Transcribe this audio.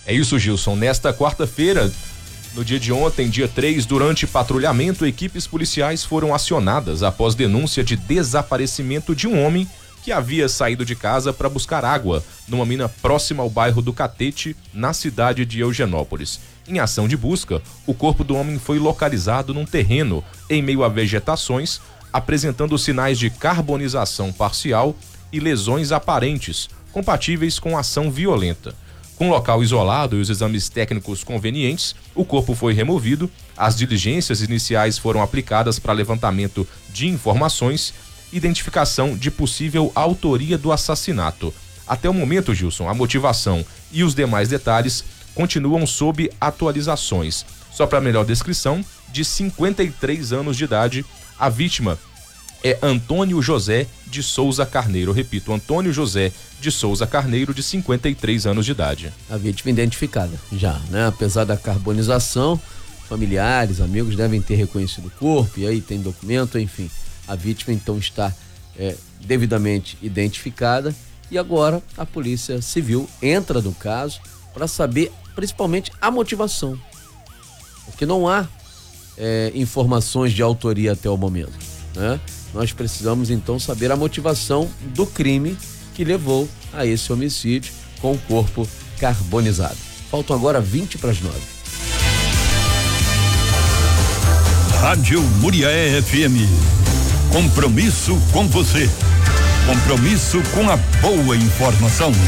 É isso, Gilson. Nesta quarta-feira, no dia de ontem, dia 3, durante patrulhamento, equipes policiais foram acionadas após denúncia de desaparecimento de um homem que havia saído de casa para buscar água numa mina próxima ao bairro do Catete, na cidade de Eugenópolis. Em ação de busca, o corpo do homem foi localizado num terreno em meio a vegetações, apresentando sinais de carbonização parcial e lesões aparentes, compatíveis com ação violenta. Com local isolado e os exames técnicos convenientes, o corpo foi removido, as diligências iniciais foram aplicadas para levantamento de informações, identificação de possível autoria do assassinato. Até o momento, Gilson, a motivação e os demais detalhes continuam sob atualizações. Só para melhor descrição, de 53 anos de idade, a vítima é Antônio José de Souza Carneiro. Repito, Antônio José de Souza Carneiro, de 53 anos de idade. A vítima identificada já, né? Apesar da carbonização, familiares, amigos devem ter reconhecido o corpo, e aí tem documento, enfim. A vítima então está devidamente identificada, e agora a Polícia Civil entra no caso para saber principalmente a motivação, porque não há informações de autoria até o momento, né? Nós precisamos então saber a motivação do crime que levou a esse homicídio com o corpo carbonizado. Faltam agora 20:09. Rádio Muriaé FM. Compromisso com você. Compromisso com a boa informação.